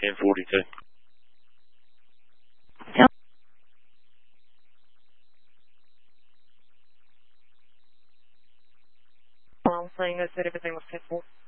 1042. I'm saying I said everything was 10-4.